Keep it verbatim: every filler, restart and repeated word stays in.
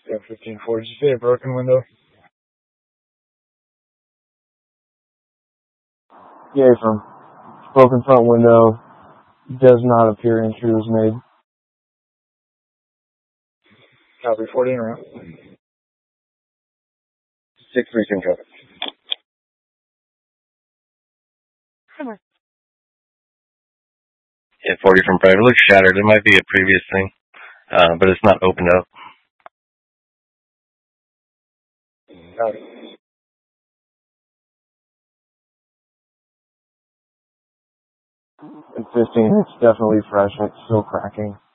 Yeah, fifteen four. Did you say a broken window? Yeah, from broken front window. Does not appear entry was made. Copy, fourteen around. six three ten copy. Yeah, forty from private. It looks shattered. It might be a previous thing, uh, but it's not opened up. Copy. And fifteen, it's definitely fresh. It's still cracking.